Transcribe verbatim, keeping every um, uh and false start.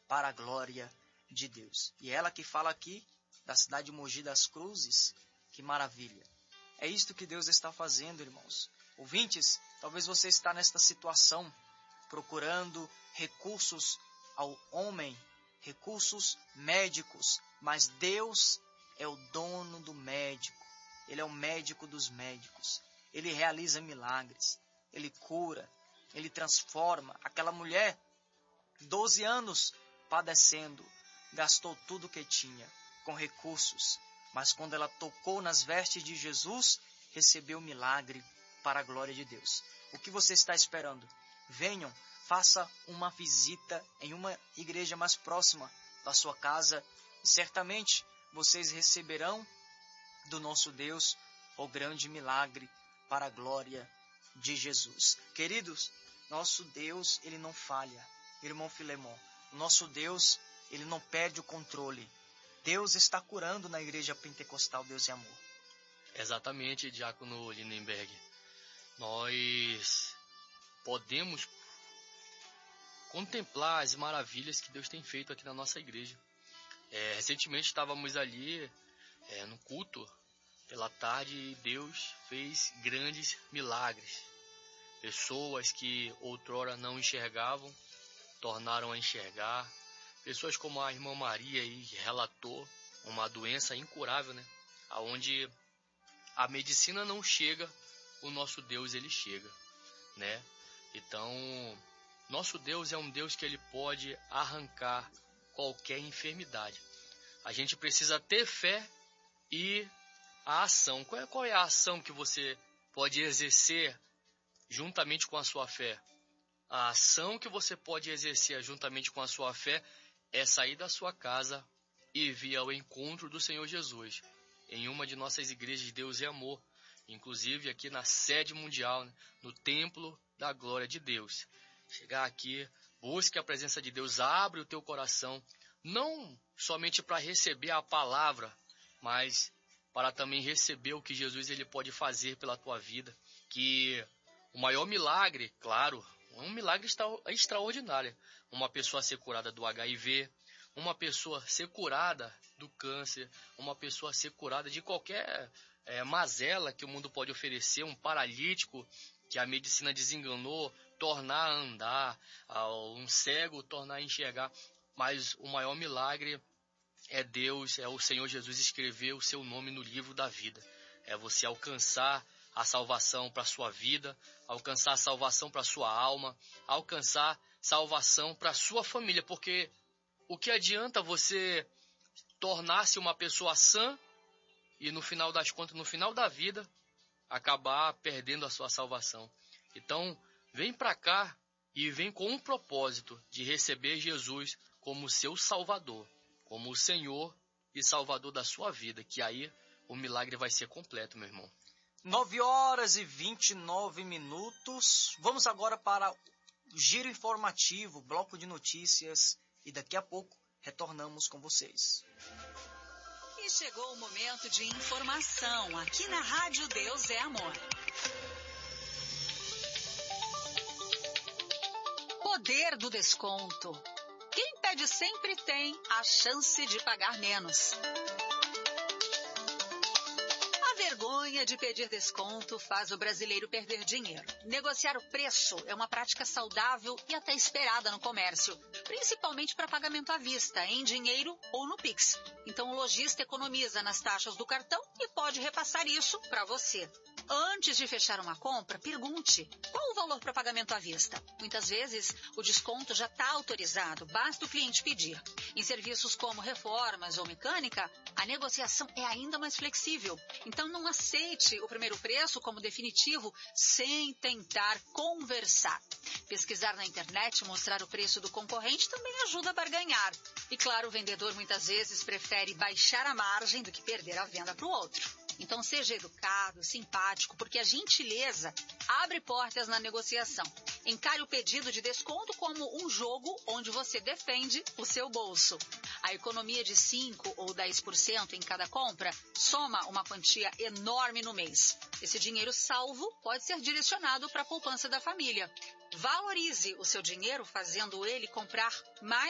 para a glória de Deus. E ela que fala aqui da cidade de Mogi das Cruzes, que maravilha. É isto que Deus está fazendo, irmãos. Ouvintes, talvez você está nesta situação, procurando recursos ao homem, recursos médicos, mas Deus é o dono do médico. Ele é o médico dos médicos. Ele realiza milagres. Ele cura. Ele transforma. Aquela mulher, doze anos padecendo, gastou tudo o que tinha com recursos. Mas quando ela tocou nas vestes de Jesus, recebeu milagre para a glória de Deus. O que você está esperando? Venham, faça uma visita em uma igreja mais próxima da sua casa e certamente vocês receberão do nosso Deus o grande milagre para a glória de Jesus. Queridos, nosso Deus, ele não falha. Irmão Filemon, nosso Deus, ele não perde o controle. Deus está curando na igreja pentecostal Deus e Amor. Exatamente, Diácono Lindenberg. Nós podemos contemplar as maravilhas que Deus tem feito aqui na nossa igreja. É, recentemente estávamos ali é, no culto pela tarde e Deus fez grandes milagres. Pessoas que outrora não enxergavam, tornaram a enxergar. Pessoas como a irmã Maria aí, que relatou uma doença incurável, né? Onde a medicina não chega, o nosso Deus ele chega, né? Então, nosso Deus é um Deus que ele pode arrancar qualquer enfermidade. A gente precisa ter fé e a ação. Qual é, qual é a ação que você pode exercer juntamente com a sua fé? A ação que você pode exercer juntamente com a sua fé é sair da sua casa e vir ao encontro do Senhor Jesus em uma de nossas igrejas de Deus e Amor, inclusive aqui na sede mundial, né, no templo da glória de Deus. Chegar aqui, busque a presença de Deus, abre o teu coração, não somente para receber a palavra, mas para também receber o que Jesus ele pode fazer pela tua vida, que o maior milagre, claro, um milagre extraordinário, uma pessoa ser curada do H I V, uma pessoa ser curada do câncer, uma pessoa ser curada de qualquer é, mazela que o mundo pode oferecer, um paralítico que a medicina desenganou, tornar a andar, um cego tornar a enxergar. Mas o maior milagre é Deus, é o Senhor Jesus escrever o seu nome no livro da vida. É você alcançar a salvação para a sua vida, alcançar a salvação para a sua alma, alcançar salvação para a sua família. Porque o que adianta você tornar-se uma pessoa sã e no final das contas, no final da vida, acabar perdendo a sua salvação? Então, vem para cá e vem com um propósito de receber Jesus como seu Salvador, como o Senhor e Salvador da sua vida, que aí o milagre vai ser completo, meu irmão. nove horas e vinte e nove minutos. Vamos agora para o giro informativo, bloco de notícias, e daqui a pouco retornamos com vocês. E chegou o momento de informação aqui na Rádio Deus é Amor. Poder do desconto. Quem pede sempre tem a chance de pagar menos. A vergonha de pedir desconto faz o brasileiro perder dinheiro. Negociar o preço é uma prática saudável e até esperada no comércio, principalmente para pagamento à vista, em dinheiro ou no Pix. Então o lojista economiza nas taxas do cartão e pode repassar isso para você. Antes de fechar uma compra, pergunte qual o valor para pagamento à vista. Muitas vezes, o desconto já está autorizado, basta o cliente pedir. Em serviços como reformas ou mecânica, a negociação é ainda mais flexível. Então, não aceite o primeiro preço como definitivo sem tentar conversar. Pesquisar na internet e mostrar o preço do concorrente também ajuda a barganhar. E claro, o vendedor muitas vezes prefere baixar a margem do que perder a venda para o outro. Então seja educado, simpático, porque a gentileza abre portas na negociação. Encare o pedido de desconto como um jogo onde você defende o seu bolso. A economia de cinco ou dez por cento em cada compra soma uma quantia enorme no mês. Esse dinheiro salvo pode ser direcionado para a poupança da família. Valorize o seu dinheiro fazendo ele comprar mais